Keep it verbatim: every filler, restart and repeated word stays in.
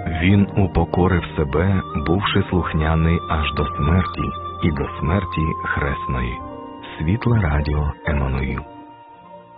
Він упокорив себе, бувши слухняний аж до смерті, і до смерті хресної. Світле радіо Еммануїл.